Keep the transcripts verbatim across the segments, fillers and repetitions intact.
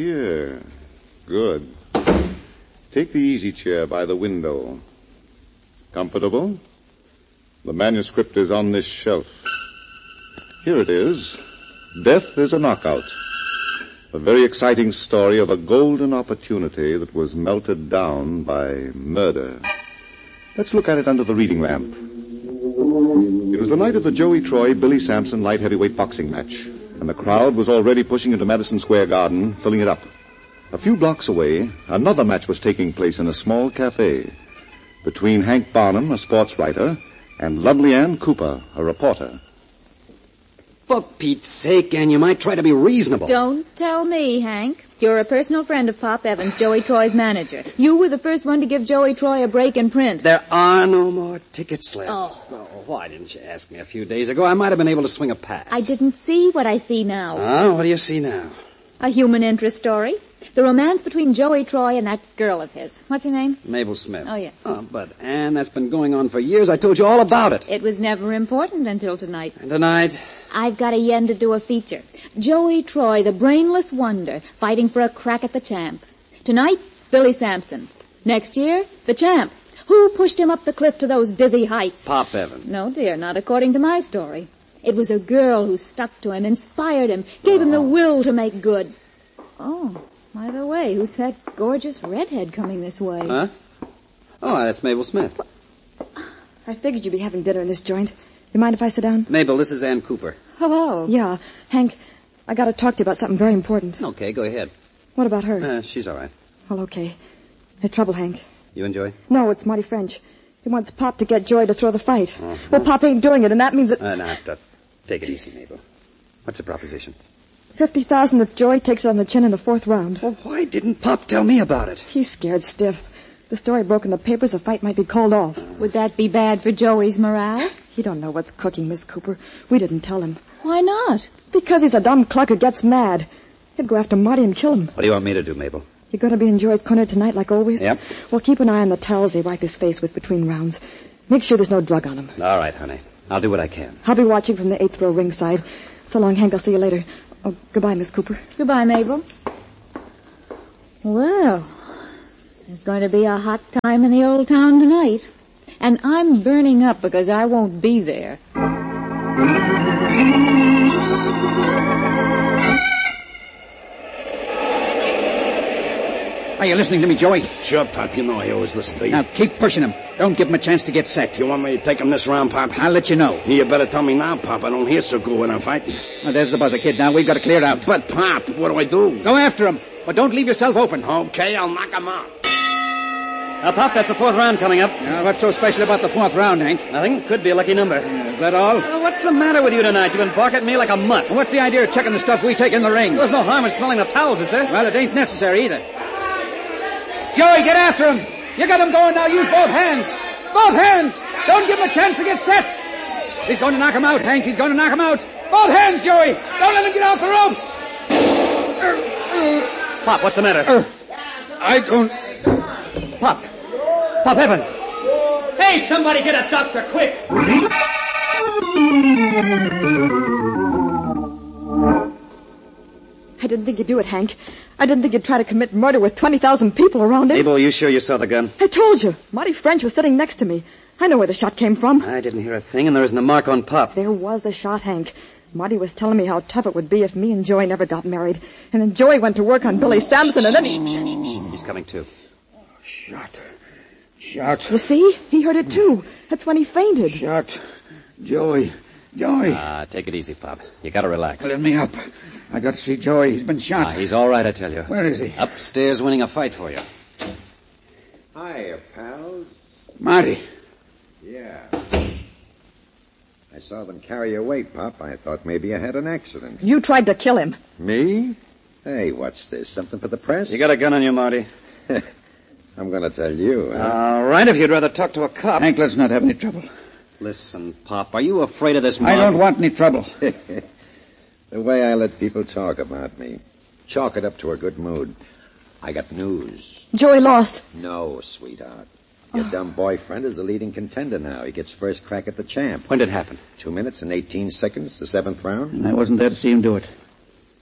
here. Good. Take the easy chair by the window. Comfortable? The manuscript is on this shelf. Here it is. Death is a knockout. A very exciting story of a golden opportunity that was melted down by murder. Let's look at it under the reading lamp. It was the night of the Joey Troy, Billy Sampson light heavyweight boxing match, and the crowd was already pushing into Madison Square Garden, filling it up. A few blocks away, another match was taking place in a small cafe between Hank Barnum, a sports writer, and Lovely Ann Cooper, a reporter. For Pete's sake, Ann, you might try to be reasonable. Don't tell me, Hank. You're a personal friend of Pop Evans, Joey Troy's manager. You were the first one to give Joey Troy a break in print. There are no more tickets left. Oh. oh. Why didn't you ask me a few days ago? I might have been able to swing a pass. I didn't see what I see now. Oh, what do you see now? A human interest story. The romance between Joey Troy and that girl of his. What's her name? Mabel Smith. Oh, yeah. Oh, but, Ann, that's been going on for years. I told you all about it. It was never important until tonight. And tonight? I've got a yen to do a feature. Joey Troy, the brainless wonder, fighting for a crack at the champ. Tonight, Billy Sampson. Next year, the champ. Who pushed him up the cliff to those dizzy heights? Pop Evans. No, dear, not according to my story. It was a girl who stuck to him, inspired him, gave oh. him the will to make good. Oh, by the way, who's that gorgeous redhead coming this way? Huh? Oh, that's Mabel Smith. I figured you'd be having dinner in this joint. You mind if I sit down? Mabel, this is Ann Cooper. Hello. Yeah, Hank, I got to talk to you about something very important. Okay, go ahead. What about her? Uh, she's all right. Well, okay. There's trouble, Hank. You enjoy? No, it's Marty French. He wants Pop to get Joy to throw the fight. Uh-huh. Well, Pop ain't doing it, and that means that... Uh, now, uh, take it easy, Mabel. What's the proposition? Fifty thousand if Joy takes it on the chin in the fourth round. Well, why didn't Pop tell me about it? He's scared stiff. The story broke in the papers, the fight might be called off. Would that be bad for Joey's morale? He don't know what's cooking, Miss Cooper. We didn't tell him. Why not? Because he's a dumb cluck who gets mad. He'd go after Marty and kill him. What do you want me to do, Mabel? You're going to be in Joy's corner tonight, like always? Yep. Well, keep an eye on the towels they wipe his face with between rounds. Make sure there's no drug on him. All right, honey. I'll do what I can. I'll be watching from the eighth row ringside. So long, Hank. I'll see you later. Oh, goodbye, Miss Cooper. Goodbye, Mabel. Well, there's going to be a hot time in the old town tonight. And I'm burning up because I won't be there. Are you listening to me, Joey? Sure, Pop. You know I always listen to you. Now, keep pushing him. Don't give him a chance to get set. You want me to take him this round, Pop? I'll let you know. You better tell me now, Pop. I don't hear so good when I'm fighting. Well, there's the buzzer, kid. Now, we've got to clear out. But, Pop, what do I do? Go after him, but don't leave yourself open. Okay, I'll knock him out. Now, Pop, that's the fourth round coming up. Now, what's so special about the fourth round, Hank? Nothing. Could be a lucky number. Uh, is that all? Well, what's the matter with you tonight? You've been barking at me like a mutt. Well, what's the idea of checking the stuff we take in the ring? There's no harm in smelling the towels, is there? Well, it ain't necessary either. Joey, get after him. You got him going now. Use both hands. Both hands. Don't give him a chance to get set. He's going to knock him out, Hank. He's going to knock him out. Both hands, Joey. Don't let him get off the ropes. Pop, what's the matter? Uh, I don't... Pop. Pop Evans. Hey, somebody get a doctor, quick. I didn't think you'd do it, Hank. I didn't think you'd try to commit murder with twenty thousand people around him. Mabel, you sure you saw the gun? I told you. Marty French was sitting next to me. I know where the shot came from. I didn't hear a thing, and there isn't a mark on Pop. There was a shot, Hank. Marty was telling me how tough it would be if me and Joey never got married. And then Joey went to work on Billy Sampson, and then he... He's coming, too. Shot. Shot. You see? He heard it, too. That's when he fainted. Shot. Joey. Joey. Ah, take it easy, Pop. You gotta relax. Let me up. I got to see Joey. He's been shot. Ah, he's all right, I tell you. Where is he? Upstairs winning a fight for you. Hiya, pals. Marty. Yeah. I saw them carry your weight, Pop. I thought maybe you had an accident. You tried to kill him. Me? Hey, what's this? Something for the press? You got a gun on you, Marty? I'm going to tell you. Huh? All right, if you'd rather talk to a cop. Hank, let's not have any trouble. Listen, Pop, are you afraid of this mob? I don't want any trouble. The way I let people talk about me. Chalk it up to a good mood. I got news. Joey lost. No, sweetheart. Your dumb boyfriend is the leading contender now. He gets first crack at the champ. When did it happen? Two minutes and eighteen seconds, the seventh round. And I wasn't there to see him do it.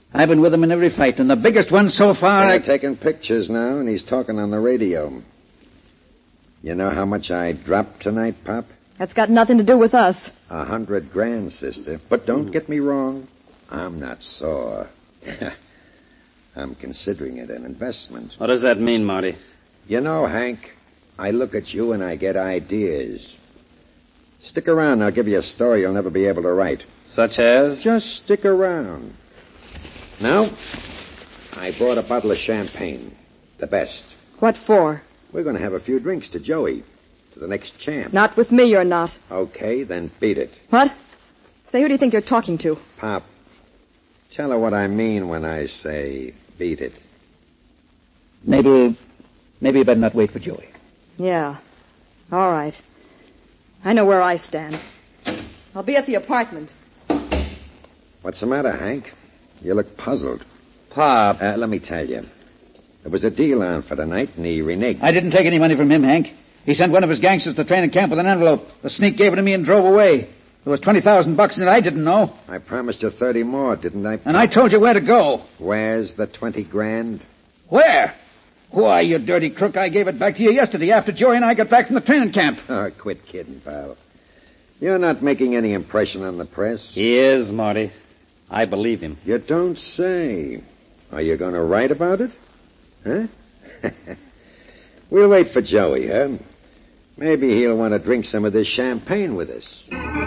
I've been with him in every fight, and the biggest one so far... They're I... taking pictures now, and he's talking on the radio. You know how much I dropped tonight, Pop? That's got nothing to do with us. A hundred grand, sister. But don't get me wrong. I'm not sore. I'm considering it an investment. What does that mean, Marty? You know, Hank, I look at you and I get ideas. Stick around, I'll give you a story you'll never be able to write. Such as? Just stick around. Now, I brought a bottle of champagne. The best. What for? We're going to have a few drinks to Joey. To the next champ. Not with me, you're not. Okay, then beat it. What? Say, who do you think you're talking to? Pop, tell her what I mean when I say beat it. Maybe, maybe you better not wait for Joey. Yeah. All right. I know where I stand. I'll be at the apartment. What's the matter, Hank? You look puzzled. Pop. Uh, let me tell you. There was a deal on for tonight, and he reneged. I didn't take any money from him, Hank. He sent one of his gangsters to training camp with an envelope. The sneak gave it to me and drove away. There was twenty thousand bucks in it I didn't know. I promised you thirty more, didn't I? And I told you where to go. Where's the twenty grand? Where? Why, you dirty crook, I gave it back to you yesterday after Joey and I got back from the training camp. Oh, quit kidding, pal. You're not making any impression on the press. He is, Marty. I believe him. You don't say. Are you going to write about it? Huh? We'll wait for Joey, huh? Maybe he'll want to drink some of this champagne with us.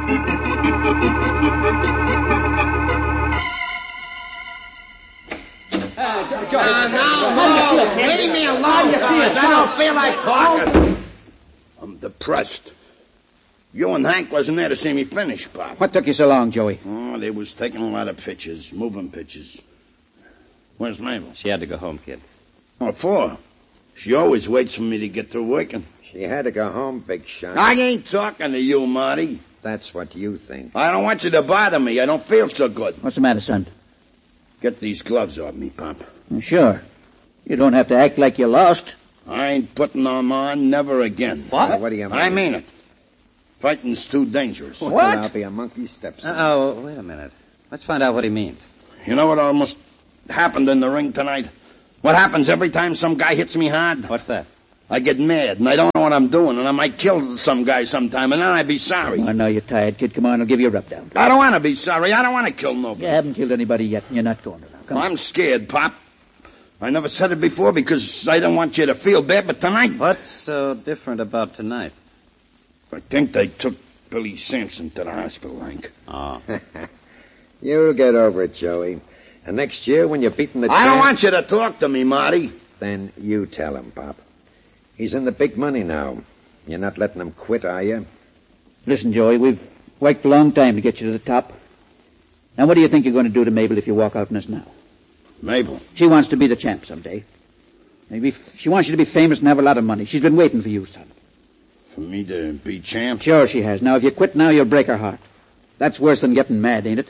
Leave me alone, fellas. I don't feel like talking. I'm depressed. You and Hank wasn't there to see me finish, Pop. What took you so long, Joey? Oh, they was taking a lot of pictures, moving pictures. Where's Mabel? She had to go home, kid. What for? She always waits for me to get through working. She had to go home, big shot. I ain't talking to you, Marty. That's what you think. I don't want you to bother me. I don't feel so good. What's the matter, son? Get these gloves off me, Pop. Sure. You don't have to act like you lost. I ain't putting them on never again. What? What do you mean? I mean it. Fighting's too dangerous. Well, I'll be a monkey steps. Oh, wait a minute. Let's find out what he means. You know what almost happened in the ring tonight? What happens every time some guy hits me hard? What's that? I get mad, and I don't know what I'm doing, and I might kill some guy sometime, and then I'd be sorry. Oh, I know you're tired, kid. Come on, I'll give you a rub down. I don't want to be sorry. I don't want to kill nobody. You haven't killed anybody yet, and you're not going to now. Come on. I'm scared, Pop. I never said it before because I don't want you to feel bad, but tonight... What's so different about tonight? I think they took Billy Sampson to the hospital, Hank. Oh. You'll get over it, Joey. And next year, when you're beating the I champ, don't want you to talk to me, Marty. then you tell him, Pop. He's in the big money now. You're not letting him quit, are you? Listen, Joey, we've worked a long time to get you to the top. Now, what do you think you're going to do to Mabel if you walk out on us now? Mabel. She wants to be the champ someday. Maybe she wants you to be famous and have a lot of money. She's been waiting for you, son. For me to be champ? Sure she has. Now, if you quit now, you'll break her heart. That's worse than getting mad, ain't it?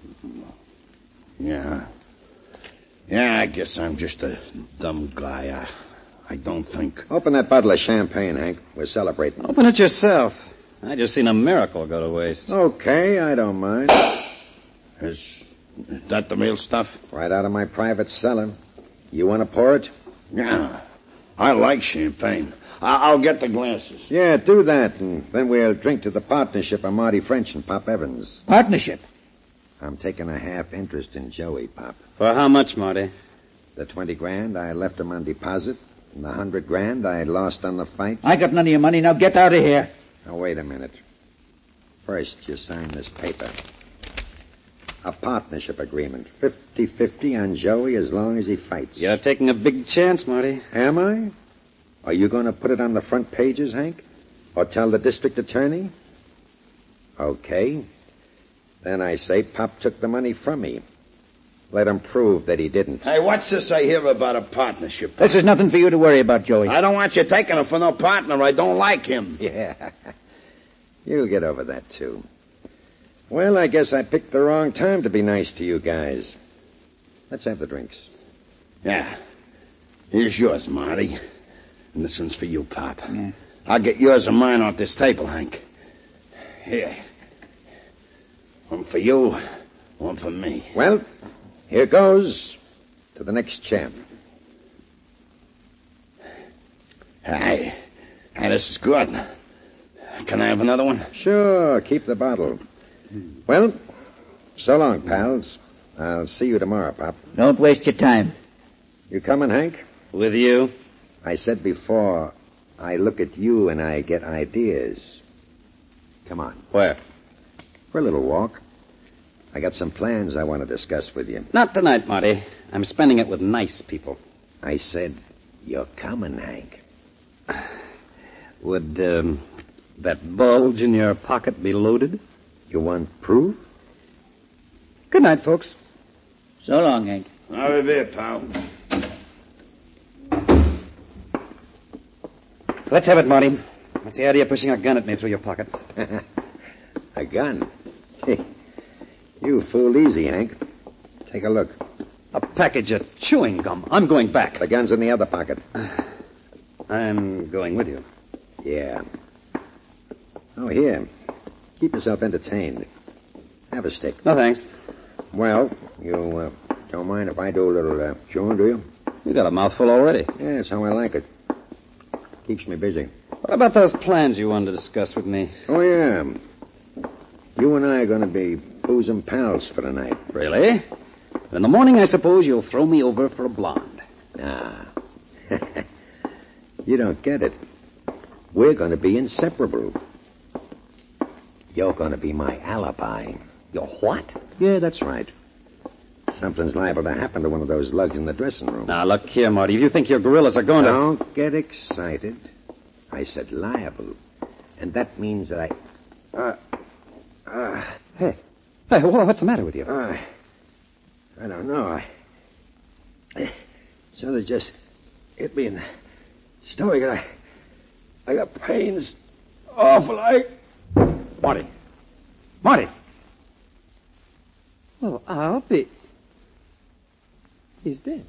Yeah. Yeah, I guess I'm just a dumb guy. I, I don't think. Open that bottle of champagne, Hank. We're celebrating. Open it yourself. I just seen a miracle go to waste. Okay, I don't mind. Is that the real stuff? Right out of my private cellar. You want to pour it? Yeah. I like champagne. I- I'll get the glasses. Yeah, do that, and then we'll drink to the partnership of Marty French and Pop Evans. Partnership. I'm taking a half interest in Joey, Pop. For how much, Marty? The twenty grand, I left him on deposit, and the hundred grand I lost on the fight. I got none of your money. Now get out of here. Now, wait a minute. First, you sign this paper. A partnership agreement. fifty-fifty on Joey as long as he fights. You're taking a big chance, Marty. Am I? Are you going to put it on the front pages, Hank? Or tell the district attorney? Okay. Then I say Pop took the money from me. Let him prove that he didn't. Hey, what's this I hear about a partnership? This is nothing for you to worry about, Joey. I don't want you taking him for no partner. I don't like him. Yeah. You'll get over that, too. Well, I guess I picked the wrong time to be nice to you guys. Let's have the drinks. Yeah. Here's yours, Marty. And this one's for you, Pop. Yeah. I'll get yours and mine off this table, Hank. Here. One for you, one for me. Well, Here goes to the next champ. Hey, hey, this is good. Can I have another one? Sure, keep the bottle. Well, so long, pals. I'll see you tomorrow, Pop. Don't waste your time. You coming, Hank? With you? I said before, I look at you and I get ideas. Come on. Where? For a little walk. I got some plans I want to discuss with you. Not tonight, Marty. I'm spending it with nice people. I said, you're coming, Hank. Would um, that bulge in your pocket be loaded? You want proof? Good night, folks. So long, Hank. Au revoir, pal. Let's have it, Marty. What's the idea of pushing a gun at me through your pocket? A gun? You fooled easy, Hank. Take a look. A package of chewing gum. I'm going back. The gun's in the other pocket. I'm going with you. Yeah. Oh, here. Keep yourself entertained. Have a stick. No, thanks. Well, you uh, don't mind if I do a little uh, chewing, do you? You got a mouthful already. Yeah, that's how I like it. Keeps me busy. What about those plans you wanted to discuss with me? Oh, yeah. You and I are going to be bosom pals for the night. Really? In the morning, I suppose you'll throw me over for a blonde. Nah. You don't get it. We're going to be inseparable. You're going to be my alibi. Your what? Yeah, that's right. Something's liable to happen to one of those lugs in the dressing room. Now, look here, Marty. If you think your gorillas are going to... Don't get excited. I said liable. And that means that I... Uh, uh, Hey. Hey, what's the matter with you? uh, I don't know. I... So they just hit me in the stomach and I... I got pains. Awful. I... Marty. Marty. Well, I'll be... He's dead.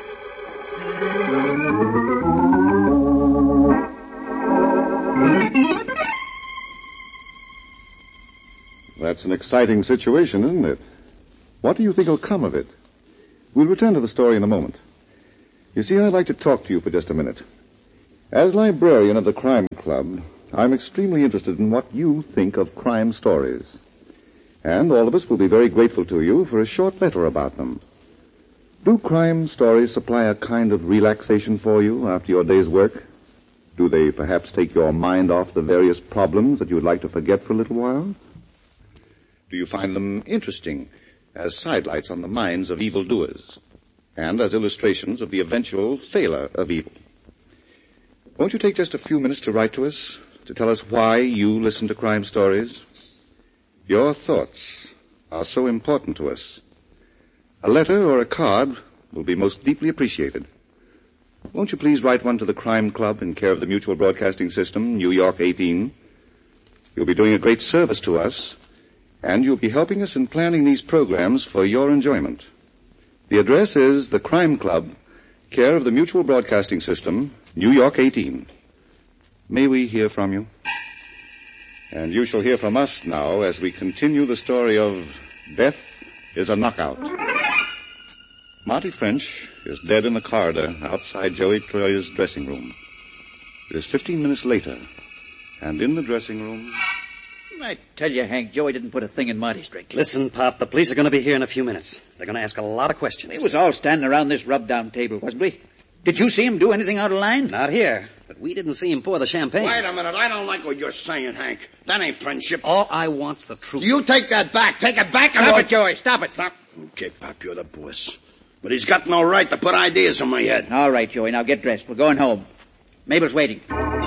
That's an exciting situation, isn't it? What do you think will come of it? We'll return to the story in a moment. You see, I'd like to talk to you for just a minute. As librarian of the Crime Club, I'm extremely interested in what you think of crime stories. And all of us will be very grateful to you for a short letter about them. Do crime stories supply a kind of relaxation for you after your day's work? Do they perhaps take your mind off the various problems that you would like to forget for a little while? Do you find them interesting as sidelights on the minds of evildoers and as illustrations of the eventual failure of evil? Won't you take just a few minutes to write to us, to tell us why you listen to crime stories? Your thoughts are so important to us. A letter or a card will be most deeply appreciated. Won't you please write one to the Crime Club in care of the Mutual Broadcasting System, New York eighteen? You'll be doing a great service to us, and you'll be helping us in planning these programs for your enjoyment. The address is the Crime Club, care of the Mutual Broadcasting System, New York eighteen. May we hear from you? And you shall hear from us now as we continue the story of Death is a Knockout. Marty French is dead in the corridor outside Joey Troy's dressing room. It is fifteen minutes later, and in the dressing room... I tell you, Hank, Joey didn't put a thing in Marty's drink. Listen, Pop, the police are going to be here in a few minutes. They're going to ask a lot of questions. We was all standing around this rub-down table, wasn't we? Did you see him do anything out of line? Not here, but we didn't see him pour the champagne. Wait a minute. I don't like what you're saying, Hank. That ain't friendship. All I want's the truth. You take that back. Take it back. and Stop I'll- it, Joey. Stop it. Stop. Okay, Pop, you're the boss. But he's got no right to put ideas in my head. All right, Joey. Now get dressed. We're going home. Mabel's waiting.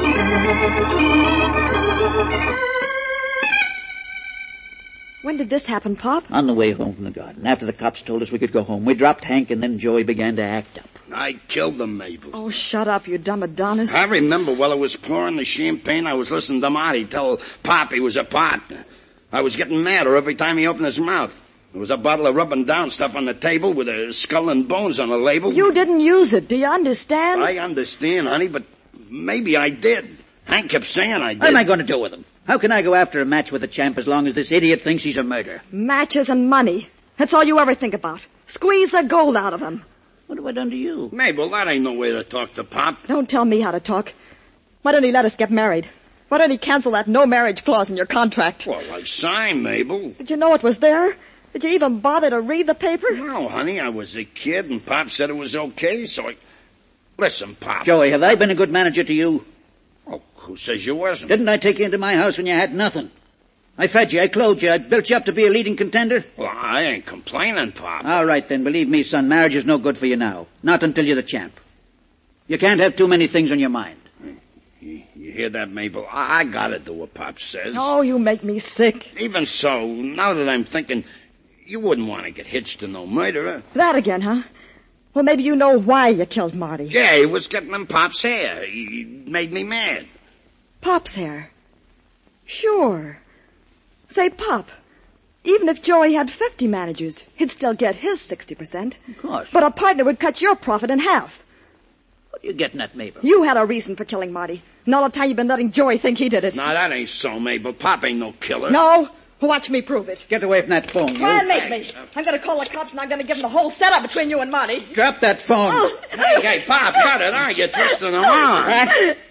When did this happen, Pop? On the way home from the garden. After the cops told us we could go home, we dropped Hank, and then Joey began to act up. I killed them, Mabel. Oh, shut up, you dumb Adonis. I remember while I was pouring the champagne, I was listening to Marty tell Pop he was a partner. I was getting madder every time he opened his mouth. There was a bottle of rubbing down stuff on the table with a skull and bones on the label. You didn't use it. Do you understand? I understand, honey, but maybe I did. Hank kept saying I did. What am I going to do with him? How can I go after a match with the champ as long as this idiot thinks he's a murderer? Matches and money. That's all you ever think about. Squeeze the gold out of him. What have I done to you? Mabel, that ain't no way to talk to Pop. Don't tell me how to talk. Why don't he let us get married? Why don't he cancel that no marriage clause in your contract? Well, I signed, Mabel. Did you know it was there? Did you even bother to read the paper? No, honey, I was a kid, and Pop said it was okay, so I... Listen, Pop. Joey, have I been a good manager to you? Oh, who says you wasn't? Didn't I take you into my house when you had nothing? I fed you, I clothed you, I built you up to be a leading contender. Well, I ain't complaining, Pop. All right, then, believe me, son, marriage is no good for you now. Not until you're the champ. You can't have too many things on your mind. You, you hear that, Mabel? I, I gotta do what Pop says. Oh, you make me sick. Even so, now that I'm thinking, you wouldn't want to get hitched to no murderer. That again, huh? Well, maybe you know why you killed Marty. Yeah, he was getting in Pop's hair. He made me mad. Pop's hair? Sure. Say, Pop, even if Joey had fifty managers, he'd still get his sixty percent. Of course. But a partner would cut your profit in half. What are you getting at, Mabel? You had a reason for killing Marty. And all the time you've been letting Joey think he did it. No, that ain't so, Mabel. Pop ain't no killer. No? Watch me prove it. Get away from that phone, you. Try and make me. I'm going to call the cops and I'm going to give them the whole setup between you and Marty. Drop that phone. Oh. Hey, hey, Pop, cut it, aren't you? Twisting them on.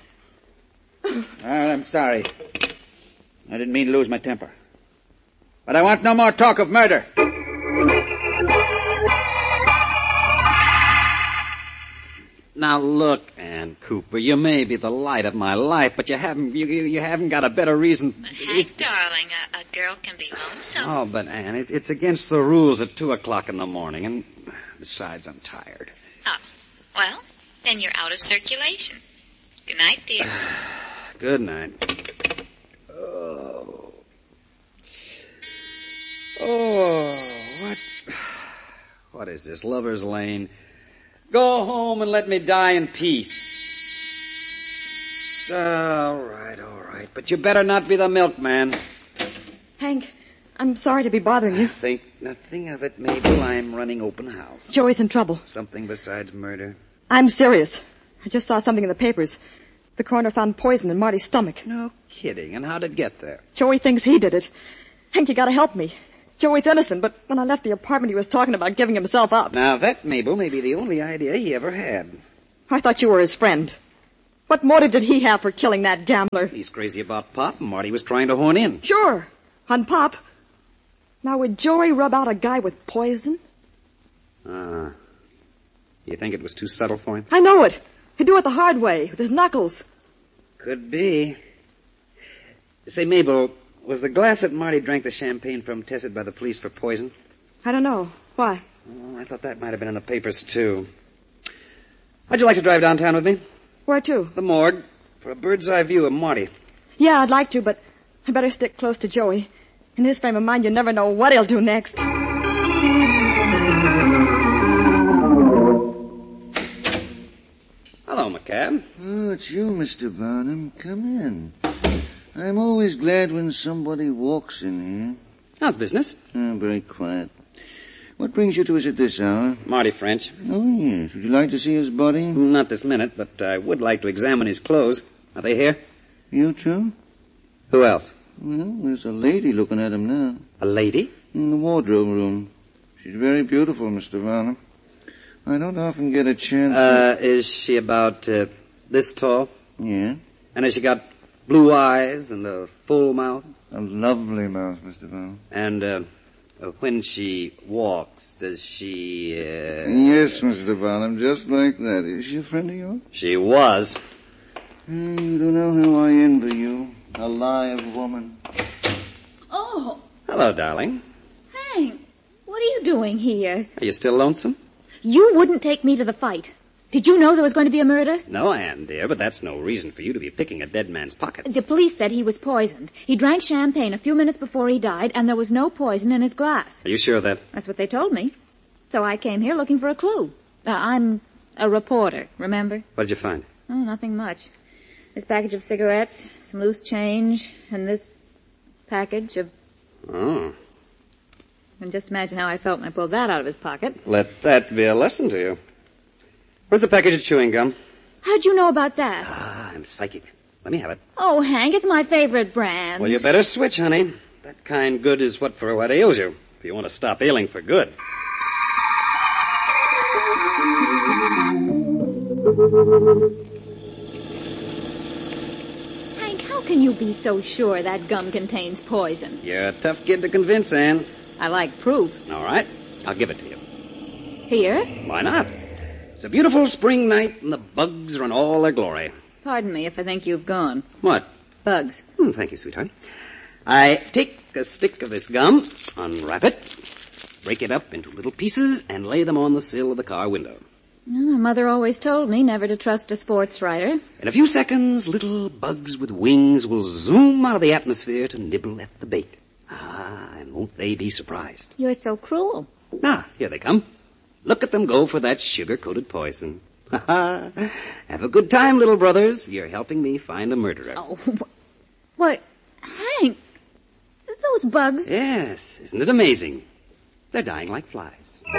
Well, I'm sorry. I didn't mean to lose my temper. But I want no more talk of murder. Now look, Ann Cooper, you may be the light of my life, but you haven't you, you you haven't got a better reason. Hank, darling, a, a girl can be lonesome. Oh, but Ann, it, it's against the rules at two o'clock in the morning, and besides, I'm tired. Oh, well, then you're out of circulation. Good night, dear. Good night. Oh. Oh, what? What is this, Lover's Lane? Go home and let me die in peace. All right, all right. But you better not be the milkman. Hank, I'm sorry to be bothering you. Think nothing of it, Mabel. I'm running open house. Joey's in trouble. Something besides murder? I'm serious. I just saw something in the papers. The coroner found poison in Marty's stomach. No kidding. And how did it get there? Joey thinks he did it. Hank, you gotta help me. Joey's innocent, but when I left the apartment, he was talking about giving himself up. Now, that, Mabel, may be the only idea he ever had. I thought you were his friend. What motive did he have for killing that gambler? He's crazy about Pop, and Marty was trying to horn in. Sure, on Pop. Now, would Joey rub out a guy with poison? Ah. Uh, you think it was too subtle for him? I know it. He'd do it the hard way, with his knuckles. Could be. Say, Mabel, was the glass that Marty drank the champagne from tested by the police for poison? I don't know. Why? Oh, I thought that might have been in the papers, too. How'd you like to drive downtown with me? Where to? The morgue, for a bird's-eye view of Marty. Yeah, I'd like to, but I better stick close to Joey. In his frame of mind, you never know what he'll do next. Hello, McCann. Oh, it's you, Mister Barnum. Come in. I'm always glad when somebody walks in here. How's business? Oh, very quiet. What brings you to us at this hour? Marty French. Oh, yes. Would you like to see his body? Not this minute, but I would like to examine his clothes. Are they here? You too? Who else? Well, there's a lady looking at him now. A lady? In the wardrobe room. She's very beautiful, Mister Barnum. I don't often get a chance... Uh, to... is she about uh, this tall? Yeah. And has she got blue eyes and a full mouth? A lovely mouth, Mister Barnum. And uh, when she walks, does she... Uh... Yes, Mister Barnum, just like that. Is she a friend of yours? She was. Mm, you don't know how I envy you. A live woman. Oh. Hello, darling. Hank, what are you doing here? Are you still lonesome? You wouldn't take me to the fight. Did you know there was going to be a murder? No, Ann, dear, but that's no reason for you to be picking a dead man's pockets. The police said he was poisoned. He drank champagne a few minutes before he died, and there was no poison in his glass. Are you sure of that? That's what they told me. So I came here looking for a clue. Uh, I'm a reporter, remember? What did you find? Oh, nothing much. This package of cigarettes, some loose change, and this package of... Oh. And just imagine how I felt when I pulled that out of his pocket. Let that be a lesson to you. Where's the package of chewing gum? How'd you know about that? Ah, I'm psychic. Let me have it. Oh, Hank, it's my favorite brand. Well, you better switch, honey. That kind good is what for what ails you, if you want to stop ailing for good. Hank, how can you be so sure that gum contains poison? You're a tough kid to convince, Anne. I like proof. All right, I'll give it to you. Here? Why not? It's a beautiful spring night, and the bugs are in all their glory. Pardon me if I think you've gone. What? Bugs. Hmm, thank you, sweetheart. I take a stick of this gum, unwrap it, break it up into little pieces, and lay them on the sill of the car window. Well, my mother always told me never to trust a sports writer. In a few seconds, little bugs with wings will zoom out of the atmosphere to nibble at the bait. Ah, and won't they be surprised? You're so cruel. Ah, here they come. Look at them go for that sugar-coated poison. Ha ha. Have a good time, little brothers. You're helping me find a murderer. Oh, what? Hank, those bugs... Yes, isn't it amazing? They're dying like flies.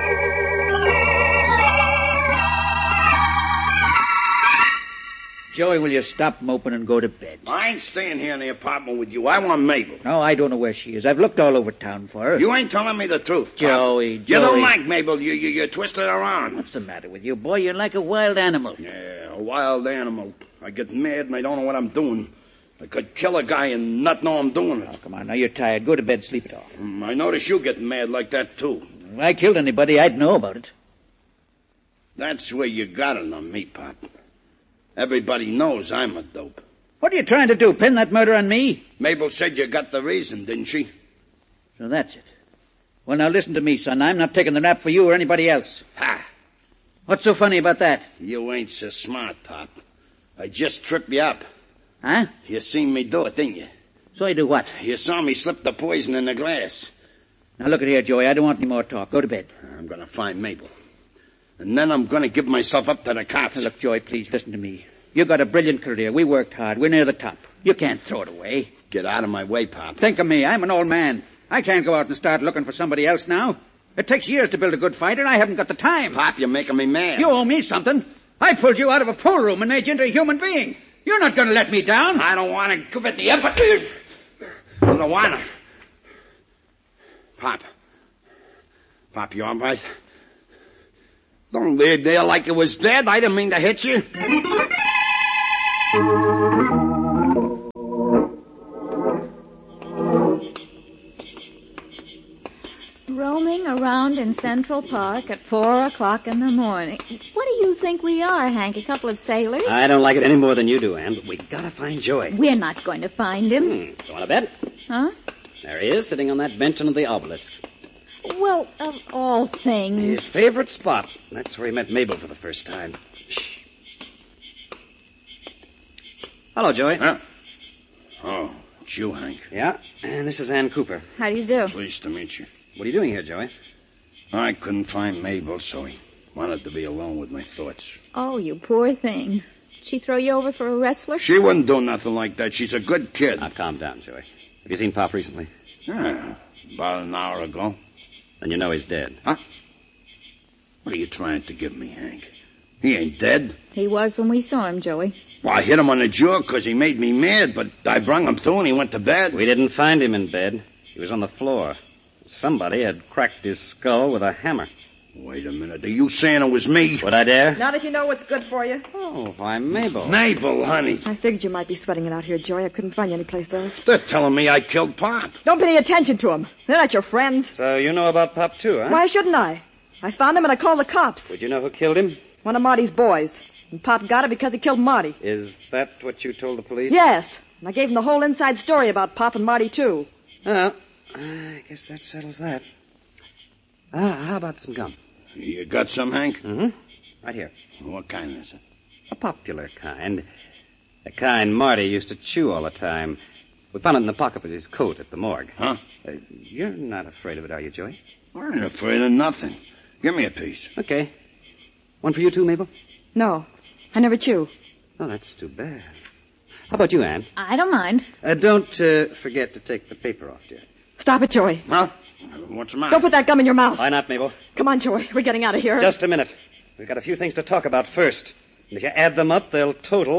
Joey, will you stop moping and go to bed? I ain't staying here in the apartment with you. I want Mabel. No, I don't know where she is. I've looked all over town for her. You ain't telling me the truth, Pop. Joey, You Joey. don't like Mabel. You, you, you twisted her on. What's the matter with you, boy? You're like a wild animal. Yeah, a wild animal. I get mad and I don't know what I'm doing. I could kill a guy and not know I'm doing it. Oh, come on, now you're tired. Go to bed, sleep it off. Mm, I notice you getting mad like that, too. If I killed anybody, I'd know about it. That's where you got it on me, Pop. Everybody knows I'm a dope. What are you trying to do, pin that murder on me? Mabel said you got the reason, didn't she? So that's it. Well, now listen to me, son. I'm not taking the rap for you or anybody else. Ha! What's so funny about that? You ain't so smart, Pop. I just tripped you up. Huh? You seen me do it, didn't you? So I do what? You saw me slip the poison in the glass. Now look at here, Joey. I don't want any more talk. Go to bed. I'm gonna find Mabel. And then I'm gonna give myself up to the cops. Now, look, Joey, please listen to me. You got a brilliant career. We worked hard. We're near the top. You can't throw it away. Get out of my way, Pop. Think of me. I'm an old man. I can't go out and start looking for somebody else now. It takes years to build a good fighter. I haven't got the time. Pop, you're making me mad. You owe me something. I pulled you out of a pool room and made you into a human being. You're not going to let me down. I don't want to give it the effort. I don't want to. Pop. Pop, you all right? Don't lay there like it was dead. I didn't mean to hit you. Roaming around in Central Park at four o'clock in the morning. What do you think we are, Hank? A couple of sailors? I don't like it any more than you do, Anne, but we gotta find Joey. We're not going to find him. Hmm. You want to bet? Huh? There he is, sitting on that bench under the obelisk. Well, of all things... His favorite spot. That's where he met Mabel for the first time. Shh. Hello, Joey. Huh? Oh, it's you, Hank. Yeah, and this is Ann Cooper. How do you do? Pleased to meet you. What are you doing here, Joey? I couldn't find Mabel, so he wanted to be alone with my thoughts. Oh, you poor thing. Did she throw you over for a wrestler? She wouldn't do nothing like that. She's a good kid. Now, calm down, Joey. Have you seen Pop recently? Yeah, about an hour ago. Then you know he's dead. Huh? What are you trying to give me, Hank? He ain't dead. He was when we saw him, Joey. Well, I hit him on the jaw because he made me mad, but I brung him to and he went to bed. We didn't find him in bed. He was on the floor. Somebody had cracked his skull with a hammer. Wait a minute. Are you saying it was me? Would I dare? Not if you know what's good for you. Oh, why, Mabel. Mabel, honey. I figured you might be sweating it out here, Joey. I couldn't find you anyplace else. They're telling me I killed Pop. Don't pay any attention to them. They're not your friends. So you know about Pop, too, huh? Why shouldn't I? I found him and I called the cops. Would you know who killed him? One of Marty's boys. And Pop got it because he killed Marty. Is that what you told the police? Yes. And I gave him the whole inside story about Pop and Marty, too. Well, I guess that settles that. Ah, how about some gum? You got some, Hank? Mm-hmm. Right here. What kind is it? A popular kind. The kind Marty used to chew all the time. We found it in the pocket of his coat at the morgue. Huh? Uh, you're not afraid of it, are you, Joey? I ain't afraid of nothing. Give me a piece. Okay. One for you, too, Mabel? No. I never chew. Oh, that's too bad. How about you, Anne? I don't mind. Uh, don't uh, forget to take the paper off, dear. Stop it, Joey. Huh? What's the matter? Don't put that gum in your mouth. Why not, Mabel? Come on, Joey. We're getting out of here. Just a minute. We've got a few things to talk about first. And if you add them up, they'll total